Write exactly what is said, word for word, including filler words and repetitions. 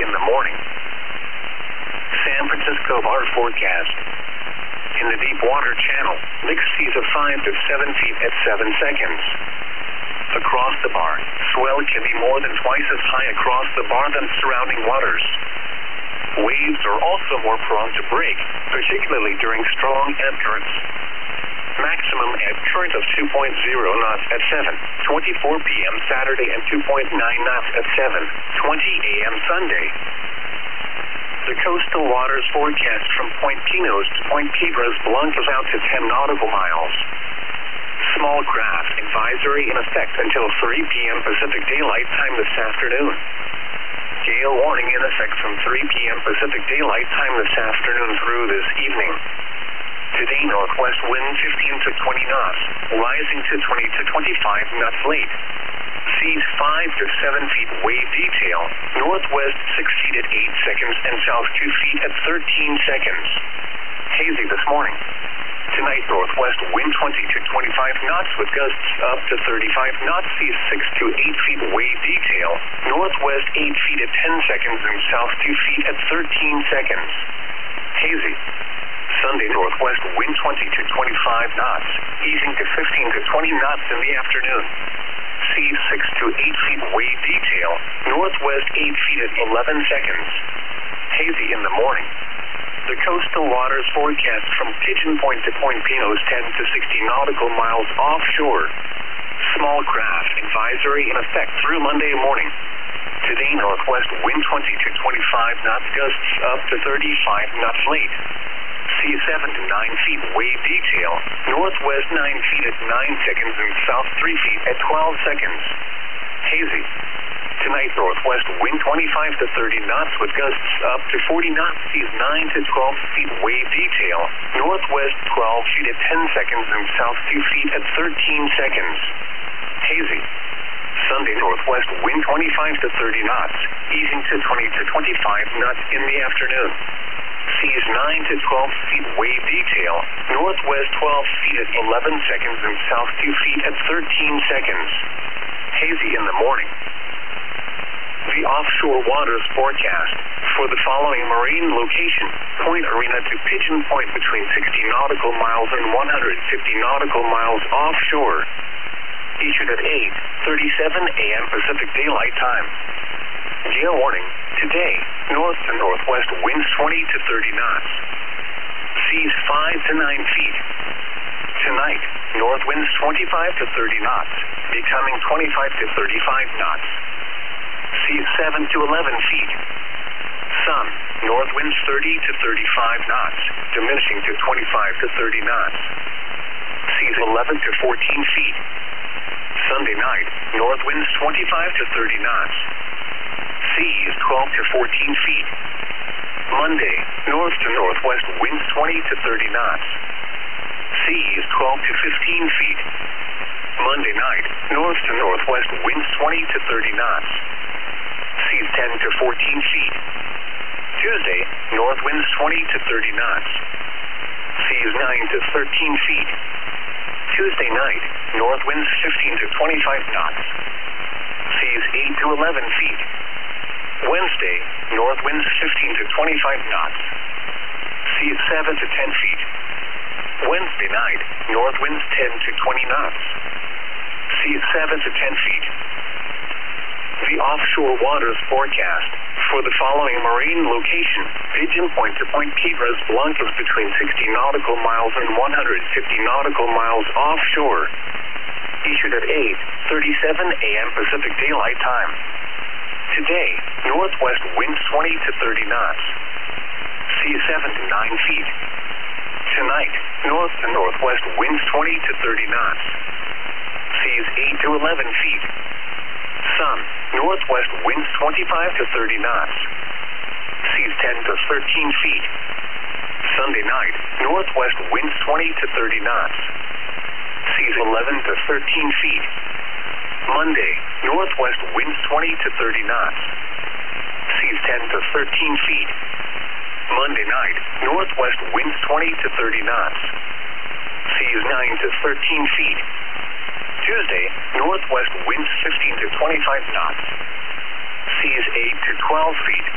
in the morning. San Francisco bar forecast. In the deep water channel, mixed seas of five to seven feet at seven seconds. Across the bar, swell can be more than twice as high across the bar than surrounding waters. Waves are also more prone to break, particularly during strong ebb currents. Maximum ebb current of two point zero knots at seven twenty-four p m Saturday and two point nine knots at seven twenty a m Sunday. The coastal waters forecast from Point Pinos to Point Piedras Blancas out to ten nautical miles. Small craft advisory in effect until three p m Pacific Daylight Time this afternoon. Gale warning in effect from three p m Pacific Daylight Time this afternoon through this evening. Today, northwest wind fifteen to twenty knots, rising to twenty to twenty-five knots late. Seas five to seven feet wave detail, northwest six feet at eight seconds and south two feet at thirteen seconds. Hazy this morning. Tonight, northwest wind twenty to twenty-five knots with gusts up to thirty-five knots, seas six to eight feet wave detail, northwest eight feet at ten seconds and south two feet at thirteen seconds. Hazy. Sunday, northwest wind twenty to twenty-five knots, easing to fifteen to twenty knots in the afternoon. Seas six to eight feet wave detail, northwest eight feet at eleven seconds. Hazy in the morning. The coastal waters forecast from Pigeon Point to Point Pinos ten to sixty nautical miles offshore. Small craft advisory in effect through Monday morning. Today, northwest wind twenty to twenty-five knots, gusts up to thirty-five knots late. Seas seven to nine feet wave detail, northwest nine feet at nine seconds and south three feet at twelve seconds. Hazy. Tonight, northwest wind twenty-five to thirty knots with gusts up to forty knots, seas nine to twelve feet wave detail, northwest twelve feet at ten seconds and south two feet at thirteen seconds. Hazy. Sunday, northwest wind twenty-five to thirty knots, easing to twenty to twenty-five knots in the afternoon. Seas nine to twelve feet wave detail, northwest twelve feet at eleven seconds and south two feet at thirteen seconds. Hazy in the morning. The offshore waters forecast for the following marine location: Point Arena to Pigeon Point between sixty nautical miles and one hundred fifty nautical miles offshore. Issued at eight thirty-seven a m Pacific Daylight Time. Gale warning. Today, north to northwest winds twenty to thirty knots. Seas five to nine feet. Tonight, north winds twenty-five to thirty knots, becoming twenty-five to thirty-five knots. Seas seven to eleven feet. Sun, north winds thirty to thirty-five knots, diminishing to twenty-five to thirty knots. Seas eleven to fourteen feet. Sunday night, north winds twenty-five to thirty knots. Seas twelve to fourteen feet. Monday, north to northwest winds twenty to thirty knots. Seas twelve to fifteen feet. Monday night, north to northwest winds twenty to thirty knots. Seas ten to fourteen feet. Tuesday, north winds twenty to thirty knots. Seas nine to thirteen feet. Tuesday night, north winds fifteen to twenty-five knots. Seas eight to eleven feet. Wednesday, north winds fifteen to twenty-five knots. Seas seven to ten feet. Wednesday night, north winds ten to twenty knots. Seas seven to ten feet. The offshore waters forecast for the following marine location: Pigeon Point to Point Piedras Blancas between sixty nautical miles and one hundred fifty nautical miles offshore. Issued at eight thirty-seven a m Pacific Daylight Time. Today, northwest winds twenty to thirty knots. Seas seven to nine feet. Tonight, north to northwest winds twenty to thirty knots. Seas eight to eleven feet. Sun, northwest winds twenty-five to thirty knots. Seas ten to thirteen feet. Sunday night, northwest winds twenty to thirty knots. Seas eleven to thirteen feet. Monday, northwest winds twenty to thirty knots. Seas ten to thirteen feet. Monday night, northwest winds twenty to thirty knots. Seas nine to thirteen feet. Tuesday, northwest winds fifteen to twenty-five knots. Seas eight to twelve feet.